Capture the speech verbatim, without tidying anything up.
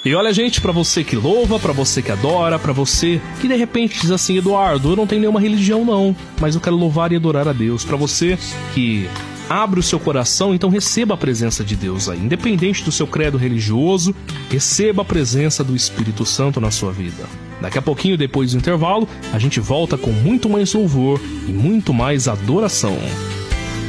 E olha, gente, pra você que louva, pra você que adora, pra você que de repente diz assim: Eduardo, eu não tenho nenhuma religião não, mas eu quero louvar e adorar a Deus. Pra você que abre o seu coração, então receba a presença de Deus aí. Independente do seu credo religioso, receba a presença do Espírito Santo na sua vida. Daqui a pouquinho, depois do intervalo, a gente volta com muito mais louvor e muito mais adoração.